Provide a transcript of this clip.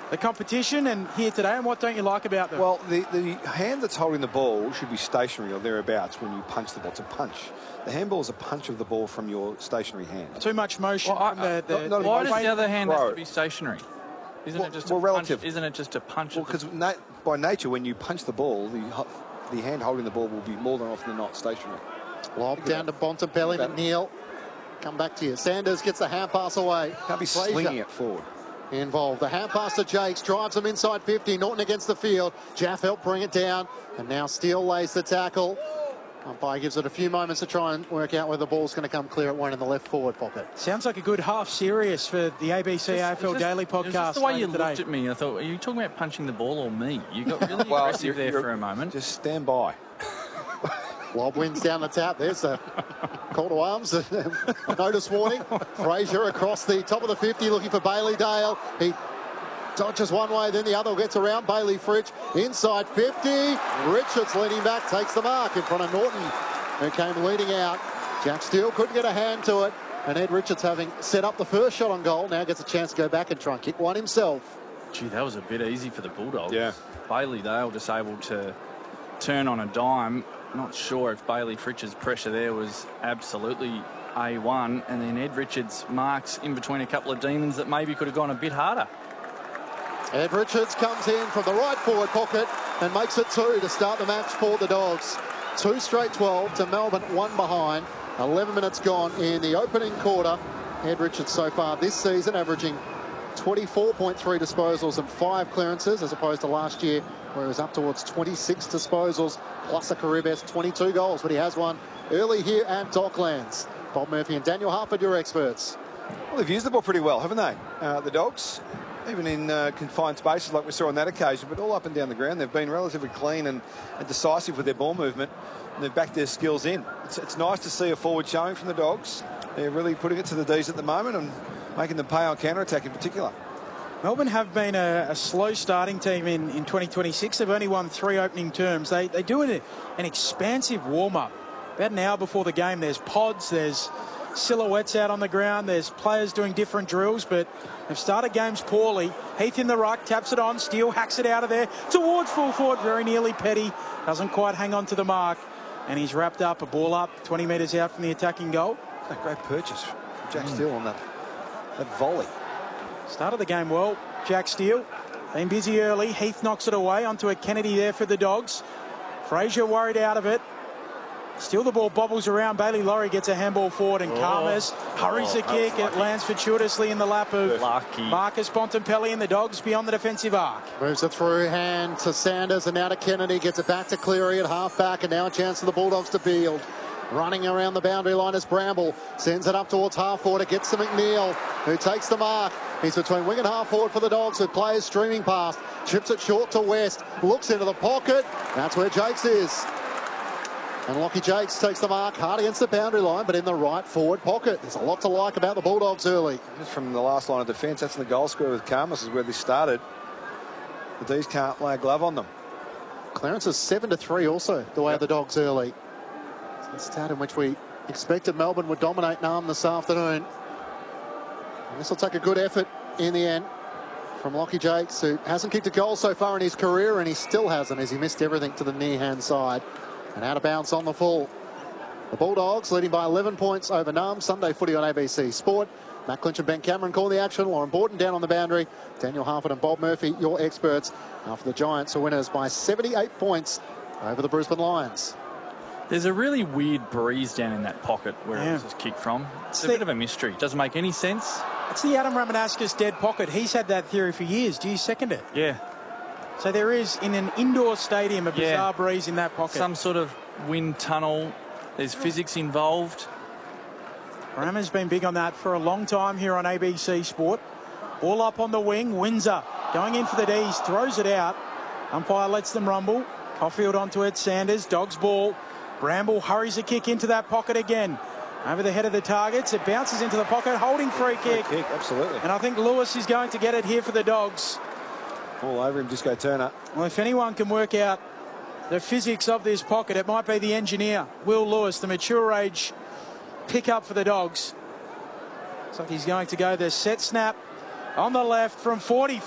the competition and here today, and what don't you like about them? Well, the hand that's holding the ball should be stationary or thereabouts when you punch the ball. It's a punch. The handball is a punch of the ball from your stationary hand. Too much motion. Well, why does the other hand have to be stationary? Isn't it just a punch? Well, because by nature, when you punch the ball, the hand holding the ball will be more than often than not stationary. Lob down to Bontempelli. McNeil. Come back to you. Sanders gets the hand pass away. Can't be slinging it forward. Involved. The hand pass to Jakes. Drives him inside 50. Norton against the field. Jaff helped bring it down. And now Steele lays the tackle. Umpire gives it a few moments to try and work out where the ball's going to come clear at one in the left forward pocket. Sounds like a good half serious for the ABC AFL Daily podcast. Just the way you looked at me, I thought, are you talking about punching the ball or me? You got really aggressive there for a moment. Just stand by. Lob wins down the tap. There's a call to arms. A notice warning. Fraser across the top of the 50 looking for Bailey Dale. He dodges one way, then the other gets around Bailey Fritsch. Inside 50. Richards leaning back, takes the mark in front of Norton, who came leading out. Jack Steele couldn't get a hand to it. And Ed Richards, having set up the first shot on goal, now gets a chance to go back and try and kick one himself. Gee, that was a bit easy for the Bulldogs. Yeah. Bailey Dale just able to turn on a dime. Not sure if Bailey Fritsch's pressure there was absolutely A1. And then Ed Richards marks in between a couple of demons that maybe could have gone a bit harder. Ed Richards comes in from the right forward pocket and makes it 2 to start the match for the Dogs. 2 straight 12 to Melbourne, 1 behind. 11 minutes gone in the opening quarter. Ed Richards so far this season averaging 24.3 disposals and 5 clearances, as opposed to last year where he was up towards 26 disposals plus a career best 22 goals. But he has one early here at Docklands. Bob Murphy and Daniel Harford, your experts. Well, they've used the ball pretty well, haven't they? The Dogs, even in confined spaces like we saw on that occasion, but all up and down the ground. They've been relatively clean and decisive with their ball movement, and they've backed their skills in. It's nice to see a forward showing from the Dogs. They're really putting it to the D's at the moment and making them pay on counter-attack in particular. Melbourne have been a slow starting team in 2026. They've only won 3 opening terms. They do an expansive warm-up. About an hour before the game, there's pods, there's silhouettes out on the ground, there's players doing different drills, but they've started games poorly. Heath in the ruck, taps it on, Steele hacks it out of there towards full forward, very nearly Petty. Doesn't quite hang on to the mark, and he's wrapped up, a ball up, 20 metres out from the attacking goal. A great purchase from Jack Steele on that volley. Started the game well, Jack Steele. Been busy early. Heath knocks it away onto a Kennedy there for the Dogs. Fraser worried out of it. Still the ball bobbles around. Bailey Laurie gets a handball forward and Karmas hurries the kick. It lands fortuitously in the lap of Marcus Bontempelli and the Dogs beyond the defensive arc. Moves it through hand to Sanders and now to Kennedy. Gets it back to Cleary at half back, and now a chance for the Bulldogs to build. Running around the boundary line is Bramble. Sends it up towards half forward. It gets to McNeil, who takes the mark. He's between wing and half forward for the Dogs, with players streaming past. Chips it short to West. Looks into the pocket. That's where Jakes is. And Lockie Jakes takes the mark hard against the boundary line, but in the right forward pocket. There's a lot to like about the Bulldogs early. Just from the last line of defence, that's in the goal square with Karmas is where they started. The D's can't lay a glove on them. Clearance is 7-3 also, the way of the Dogs early. It's a stat in which we expected Melbourne would dominate Narm this afternoon. And this will take a good effort in the end from Lockie Jakes, who hasn't kicked a goal so far in his career, and he still hasn't, as he missed everything to the near-hand side. And out of bounds on the full. The Bulldogs leading by 11 points over Narm. Sunday footy on ABC Sport. Matt Clinch and Ben Cameron call the action. Lauren Borton down on the boundary. Daniel Harford and Bob Murphy, your experts. After the Giants are winners by 78 points over the Brisbane Lions. There's a really weird breeze down in that pocket where it was just kicked from. It's a bit of a mystery. It doesn't make any sense. It's the Adam Ramanauskas dead pocket. He's had that theory for years. Do you second it? Yeah. So there is, in an indoor stadium, a bizarre breeze in that pocket. Some sort of wind tunnel. There's physics involved. Ram has been big on that for a long time here on ABC Sport. Ball up on the wing. Windsor going in for the D's. Throws it out. Umpire lets them rumble. Caulfield onto it. Sanders. Dogs ball. Bramble hurries a kick into that pocket again. Over the head of the targets. It bounces into the pocket. Holding free kick. Absolutely. And I think Lewis is going to get it here for the Dogs. All over him, Disco Turner. Well, if anyone can work out the physics of this pocket, it might be the engineer, Will Lewis, the mature age pick-up for the Dogs. Looks like he's going to go the set snap on the left from 40.